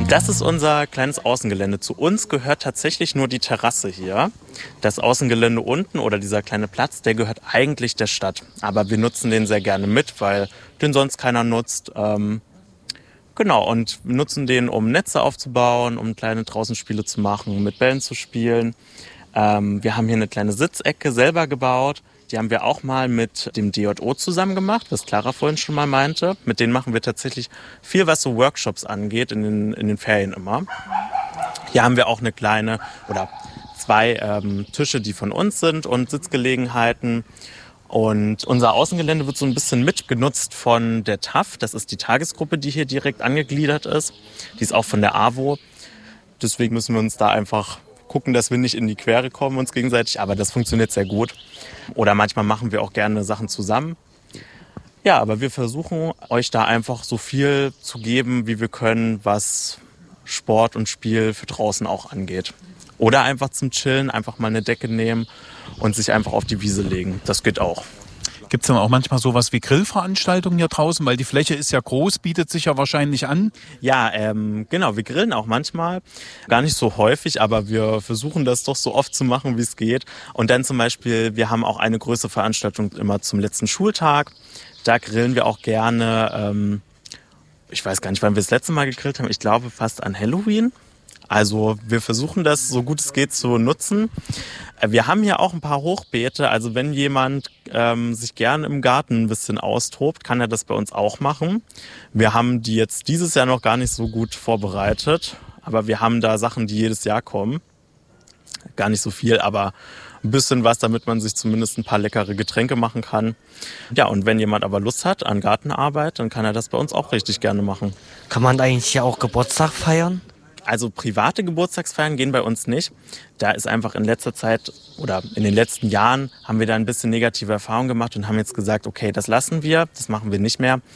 Das ist unser kleines Außengelände. Zu uns gehört tatsächlich nur die Terrasse hier. Das Außengelände unten oder dieser kleine Platz, der gehört eigentlich der Stadt. Aber wir nutzen den sehr gerne mit, weil den sonst keiner nutzt. Genau, und wir nutzen den, um Netze aufzubauen, um kleine Draußenspiele zu machen, mit Bällen zu spielen. Wir haben hier eine kleine Sitzecke selber gebaut. Die haben wir auch mal mit dem DJO zusammen gemacht, was Clara vorhin schon mal meinte. Mit denen machen wir tatsächlich viel, was so Workshops angeht, in den Ferien immer. Hier haben wir auch eine kleine oder zwei Tische, die von uns sind und Sitzgelegenheiten. Und unser Außengelände wird so ein bisschen mitgenutzt von der TAF. Das ist die Tagesgruppe, die hier direkt angegliedert ist. Die ist auch von der AWO. Deswegen müssen wir uns da einfach gucken, dass wir nicht in die Quere kommen uns gegenseitig. Aber das funktioniert sehr gut. Oder manchmal machen wir auch gerne Sachen zusammen. Ja, aber wir versuchen euch da einfach so viel zu geben, wie wir können, was Sport und Spiel für draußen auch angeht. Oder einfach zum Chillen, einfach mal eine Decke nehmen und sich einfach auf die Wiese legen. Das geht auch. Gibt es dann auch manchmal sowas wie Grillveranstaltungen hier draußen? Weil die Fläche ist ja groß, bietet sich ja wahrscheinlich an. Ja, genau, wir grillen auch manchmal. Gar nicht so häufig, aber wir versuchen das doch so oft zu machen, wie es geht. Und dann zum Beispiel, wir haben auch eine größere Veranstaltung immer zum letzten Schultag. Da grillen wir auch gerne. Ich weiß gar nicht, wann wir das letzte Mal gegrillt haben. Ich glaube fast an Halloween. Also wir versuchen das so gut es geht zu nutzen. Wir haben hier auch ein paar Hochbeete. Also wenn jemand sich gerne im Garten ein bisschen austobt, kann er das bei uns auch machen. Wir haben die jetzt dieses Jahr noch gar nicht so gut vorbereitet. Aber wir haben da Sachen, die jedes Jahr kommen. Gar nicht so viel, aber ein bisschen was, damit man sich zumindest ein paar leckere Getränke machen kann. Ja, und wenn jemand aber Lust hat an Gartenarbeit, dann kann er das bei uns auch richtig gerne machen. Kann man eigentlich hier auch Geburtstag feiern? Also private Geburtstagsfeiern gehen bei uns nicht. Da ist einfach in letzter Zeit oder in den letzten Jahren haben wir da ein bisschen negative Erfahrungen gemacht und haben jetzt gesagt, okay, das lassen wir, das machen wir nicht mehr.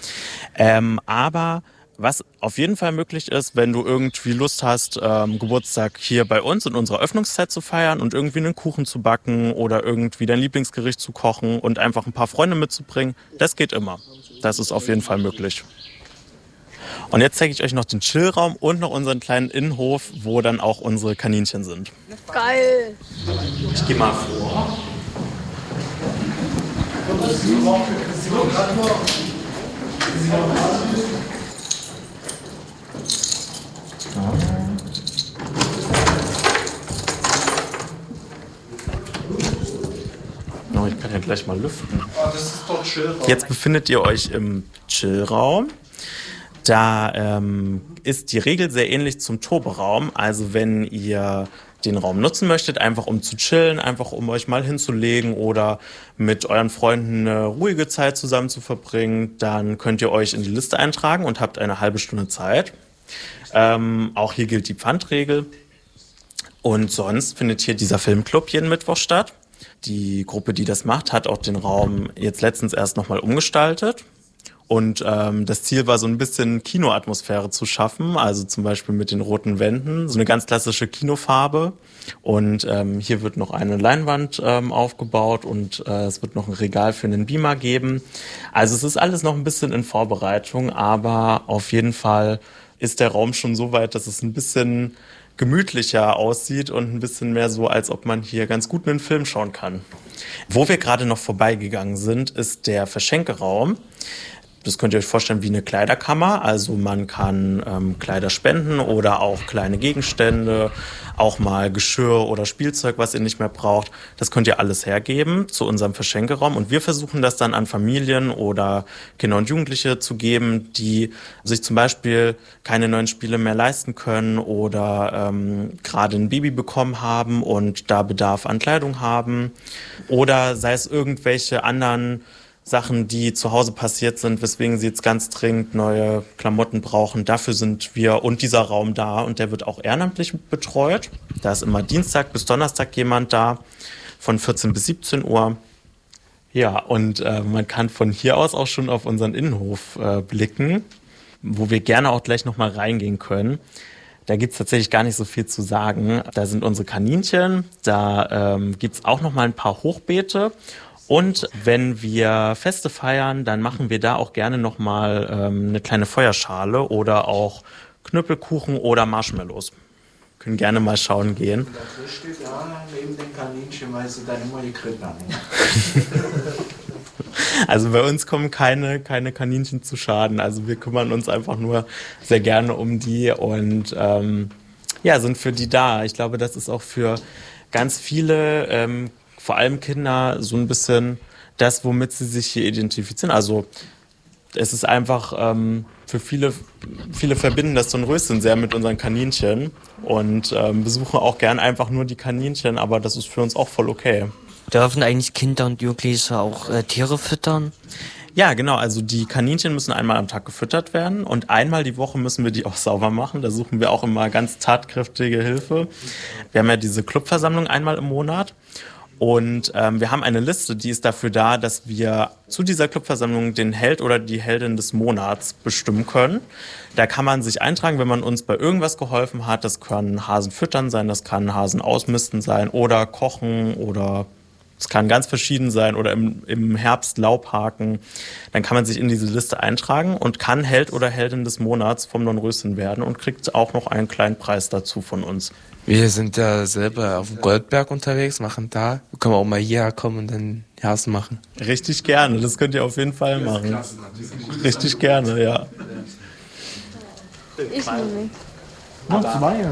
Aber was auf jeden Fall möglich ist, wenn du irgendwie Lust hast, Geburtstag hier bei uns in unserer Öffnungszeit zu feiern und irgendwie einen Kuchen zu backen oder irgendwie dein Lieblingsgericht zu kochen und einfach ein paar Freunde mitzubringen, das geht immer. Das ist auf jeden Fall möglich. Und jetzt zeige ich euch noch den Chillraum und noch unseren kleinen Innenhof, wo dann auch unsere Kaninchen sind. Geil! Ich gehe mal vor. Oh, ich kann ja gleich mal lüften. Das ist doch Chillraum. Jetzt befindet ihr euch im Chillraum. Da ist die Regel sehr ähnlich zum Toberaum. Also wenn ihr den Raum nutzen möchtet, einfach um zu chillen, einfach um euch mal hinzulegen oder mit euren Freunden eine ruhige Zeit zusammen zu verbringen, dann könnt ihr euch in die Liste eintragen und habt eine halbe Stunde Zeit. Auch hier gilt die Pfandregel. Und sonst findet hier dieser Filmclub jeden Mittwoch statt. Die Gruppe, die das macht, hat auch den Raum jetzt letztens erst nochmal umgestaltet. Und das Ziel war so ein bisschen Kinoatmosphäre zu schaffen, also zum Beispiel mit den roten Wänden, so eine ganz klassische Kinofarbe. Und hier wird noch eine Leinwand aufgebaut und es wird noch ein Regal für einen Beamer geben. Also es ist alles noch ein bisschen in Vorbereitung, aber auf jeden Fall ist der Raum schon so weit, dass es ein bisschen gemütlicher aussieht und ein bisschen mehr so, als ob man hier ganz gut einen Film schauen kann. Wo wir gerade noch vorbeigegangen sind, ist der Verschenkeraum. Das könnt ihr euch vorstellen wie eine Kleiderkammer. Also man kann Kleider spenden oder auch kleine Gegenstände, auch mal Geschirr oder Spielzeug, was ihr nicht mehr braucht. Das könnt ihr alles hergeben zu unserem Verschenkeraum. Und wir versuchen das dann an Familien oder Kinder und Jugendliche zu geben, die sich zum Beispiel keine neuen Spiele mehr leisten können oder gerade ein Baby bekommen haben und da Bedarf an Kleidung haben. Oder sei es irgendwelche anderen Sachen, die zu Hause passiert sind, weswegen sie jetzt ganz dringend neue Klamotten brauchen. Dafür sind wir und dieser Raum da und der wird auch ehrenamtlich betreut. Da ist immer Dienstag bis Donnerstag jemand da, von 14 bis 17 Uhr. Ja, und man kann von hier aus auch schon auf unseren Innenhof blicken, wo wir gerne auch gleich nochmal reingehen können. Da gibt's tatsächlich gar nicht so viel zu sagen. Da sind unsere Kaninchen, da gibt's auch nochmal ein paar Hochbeete. Und wenn wir Feste feiern, dann machen wir da auch gerne nochmal eine kleine Feuerschale oder auch Knüppelkuchen oder Marshmallows. Können gerne mal schauen gehen. Und der Tisch steht da neben den Kaninchen, weil sie dann immer die Krippe haben. Also bei uns kommen keine Kaninchen zu Schaden. Also wir kümmern uns einfach nur sehr gerne um die und sind für die da. Ich glaube, das ist auch für ganz viele, vor allem Kinder, so ein bisschen das, womit sie sich hier identifizieren. Also es ist einfach für viele verbinden das Dornröschen sehr mit unseren Kaninchen und besuchen auch gern einfach nur die Kaninchen, aber das ist für uns auch voll okay. Dürfen eigentlich Kinder und Jugendliche auch Tiere füttern? Ja, genau. Also die Kaninchen müssen einmal am Tag gefüttert werden und einmal die Woche müssen wir die auch sauber machen. Da suchen wir auch immer ganz tatkräftige Hilfe. Wir haben ja diese Clubversammlung einmal im Monat und wir haben eine Liste, die ist dafür da, dass wir zu dieser Clubversammlung den Held oder die Heldin des Monats bestimmen können. Da kann man sich eintragen, wenn man uns bei irgendwas geholfen hat. Das kann Hasen füttern sein, das kann Hasen ausmisten sein oder kochen oder es kann ganz verschieden sein oder im Herbst Laub haken. Dann kann man sich in diese Liste eintragen und kann Held oder Heldin des Monats vom Dornröschen werden und kriegt auch noch einen kleinen Preis dazu von uns. Wir sind ja selber auf dem Goldberg unterwegs, machen da. Wir können auch mal hierher kommen und dann Hasen machen. Richtig gerne, das könnt ihr auf jeden Fall machen. Richtig gerne, ja. Ich will nicht. Noch zwei.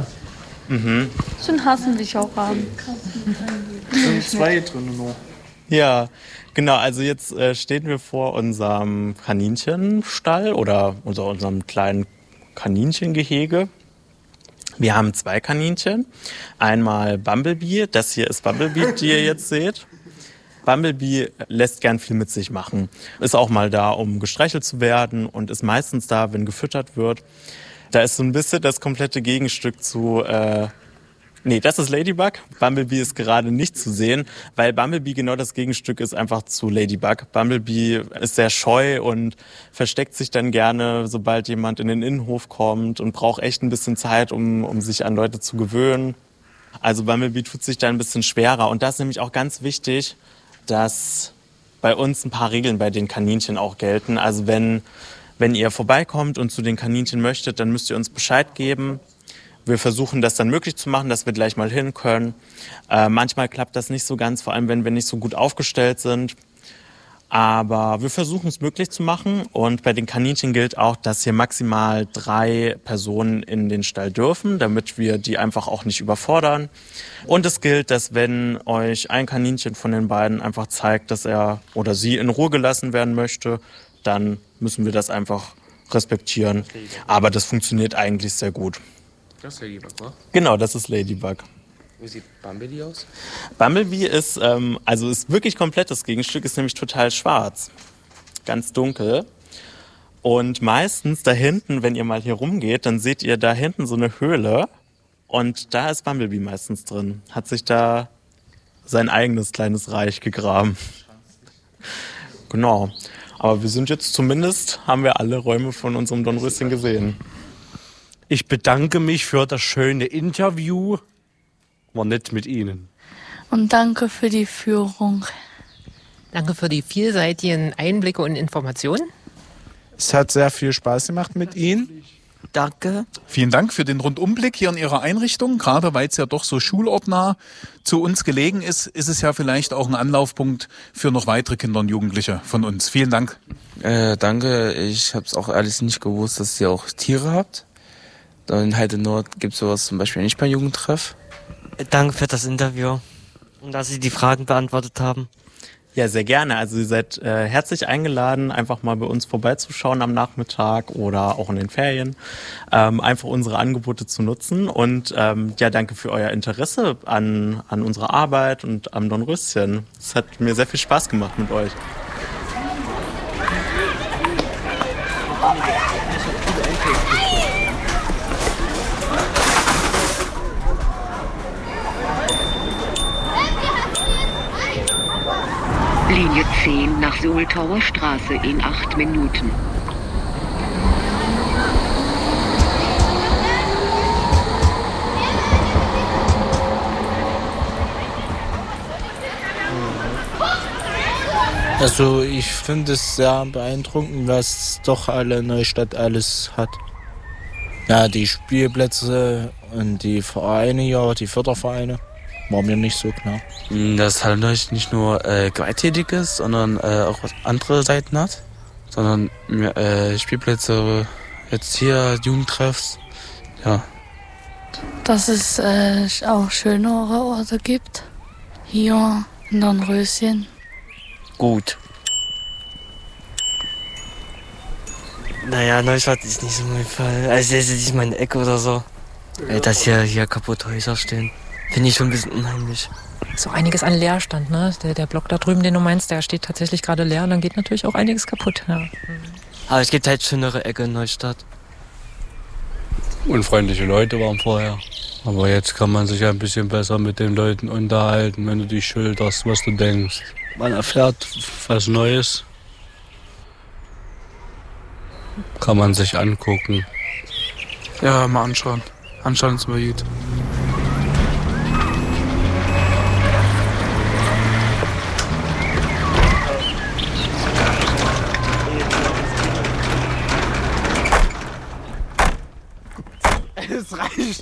So einen Hasen will ich auch haben. Es sind zwei drin noch. Ja, genau. Also jetzt stehen wir vor unserem Kaninchenstall oder unserem kleinen Kaninchengehege. Wir haben 2 Kaninchen. Einmal Bumblebee. Das hier ist Bumblebee, die ihr jetzt seht. Bumblebee lässt gern viel mit sich machen. Ist auch mal da, um gestreichelt zu werden und ist meistens da, wenn gefüttert wird. Da ist so ein bisschen das komplette Gegenstück zu... das ist Ladybug. Bumblebee ist gerade nicht zu sehen, weil Bumblebee genau das Gegenstück ist einfach zu Ladybug. Bumblebee ist sehr scheu und versteckt sich dann gerne, sobald jemand in den Innenhof kommt und braucht echt ein bisschen Zeit, um sich an Leute zu gewöhnen. Also Bumblebee tut sich da ein bisschen schwerer. Und das ist nämlich auch ganz wichtig, dass bei uns ein paar Regeln bei den Kaninchen auch gelten. Also wenn ihr vorbeikommt und zu den Kaninchen möchtet, dann müsst ihr uns Bescheid geben. Wir versuchen das dann möglich zu machen, dass wir gleich mal hin können. Manchmal klappt das nicht so ganz, vor allem wenn wir nicht so gut aufgestellt sind. Aber wir versuchen es möglich zu machen. Und bei den Kaninchen gilt auch, dass hier maximal 3 Personen in den Stall dürfen, damit wir die einfach auch nicht überfordern. Und es gilt, dass wenn euch ein Kaninchen von den beiden einfach zeigt, dass er oder sie in Ruhe gelassen werden möchte, dann müssen wir das einfach respektieren. Aber das funktioniert eigentlich sehr gut. Das ist Ladybug, oder? Genau, das ist Ladybug. Wie sieht Bumblebee aus? Bumblebee ist, ist wirklich komplett das Gegenstück, ist nämlich total schwarz. Ganz dunkel. Und meistens da hinten, wenn ihr mal hier rumgeht, dann seht ihr da hinten so eine Höhle. Und da ist Bumblebee meistens drin. Hat sich da sein eigenes kleines Reich gegraben. Genau. Aber wir sind jetzt zumindest, haben wir alle Räume von unserem Dornröschen gesehen. Ich bedanke mich für das schöne Interview. War nett mit Ihnen. Und danke für die Führung. Danke für die vielseitigen Einblicke und Informationen. Es hat sehr viel Spaß gemacht mit Ihnen. Danke. Vielen Dank für den Rundumblick hier in Ihrer Einrichtung. Gerade weil es ja doch so schulortnah zu uns gelegen ist, ist es ja vielleicht auch ein Anlaufpunkt für noch weitere Kinder und Jugendliche von uns. Vielen Dank. Danke. Ich habe es auch ehrlich nicht gewusst, dass ihr auch Tiere habt. In Heide Nord gibt es sowas zum Beispiel nicht beim Jugendtreff. Danke für das Interview und dass Sie die Fragen beantwortet haben. Ja, sehr gerne. Also ihr seid herzlich eingeladen, einfach mal bei uns vorbeizuschauen am Nachmittag oder auch in den Ferien. Einfach unsere Angebote zu nutzen. Und danke für euer Interesse an unserer Arbeit und am Dornröschen. Es hat mir sehr viel Spaß gemacht mit euch. Linie 10 nach Soltauer Straße in 8 Minuten. Also ich finde es sehr beeindruckend, was doch alle Neustadt alles hat. Ja, die Spielplätze und die Vereine, ja, die Fördervereine, war mir nicht so klar. Dass Hallenreich nicht nur gewalttätig ist, sondern auch was andere Seiten hat. Sondern Spielplätze, jetzt hier, Jugendtreffs, ja. Dass es auch schönere Orte gibt. Hier in Dornröschen. Gut. Naja, Neustadt ist nicht so mein Fall. Also das ist nicht meine Ecke oder so. Dass hier kaputt Häuser stehen, finde ich schon ein bisschen unheimlich. So einiges an Leerstand, ne? Der Block da drüben, den du meinst, der steht tatsächlich gerade leer. Und dann geht natürlich auch einiges kaputt. Ja. Aber es gibt halt schönere Ecke in Neustadt. Unfreundliche Leute waren vorher. Aber jetzt kann man sich ein bisschen besser mit den Leuten unterhalten, wenn du dich schilderst, was du denkst. Man erfährt was Neues. Kann man sich angucken. Ja, mal anschauen. Anschauen ist mal gut. Es reicht.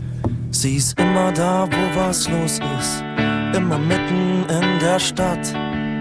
Sie ist immer da, wo was los ist. Immer mitten in der Stadt.